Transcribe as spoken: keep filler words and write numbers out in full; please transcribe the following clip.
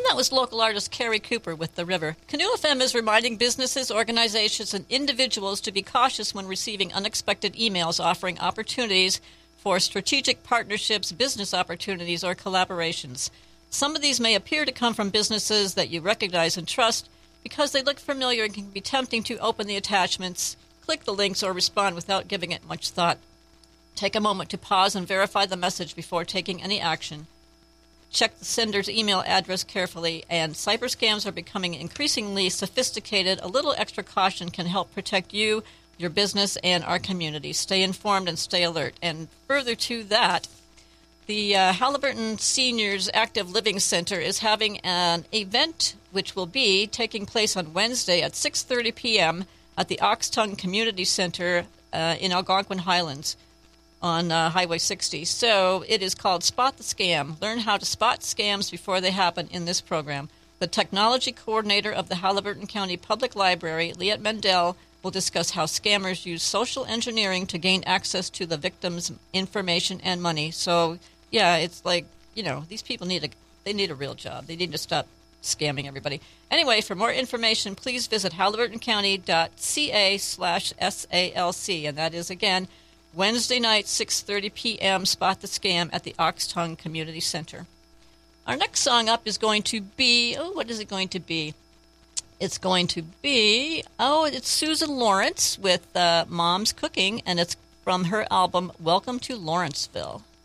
that was local artist Carrie Cooper with The River. Canoe F M is reminding businesses, organizations, and individuals to be cautious when receiving unexpected emails offering opportunities for strategic partnerships, business opportunities, or collaborations. Some of these may appear to come from businesses that you recognize and trust because they look familiar and can be tempting to open the attachments, click the links, or respond without giving it much thought. Take a moment to pause and verify the message before taking any action. Check the sender's email address carefully, and cyber scams are becoming increasingly sophisticated. A little extra caution can help protect you, your business, and our community. Stay informed and stay alert. And further to that, the uh, Halliburton Seniors Active Living Center is having an event which will be taking place on Wednesday at six thirty p.m. at the Oxtongue Community Center uh, in Algonquin Highlands on uh, Highway sixty. So it is called Spot the Scam. Learn how to spot scams before they happen in this program. The technology coordinator of the Halliburton County Public Library, Liette Mendel, will discuss how scammers use social engineering to gain access to the victim's information and money. So, yeah, it's like, you know, these people need a they need a real job. They need to stop scamming everybody. Anyway, for more information, please visit halliburtoncounty.ca slash SALC, and that is, again, Wednesday night, six thirty p.m., Spot the Scam at the Oxtongue Community Center. Our next song up is going to be, oh, what is it going to be? It's going to be, oh, it's Susan Lawrence with uh, Mom's Cooking, and it's from her album, Welcome to Lawrenceville.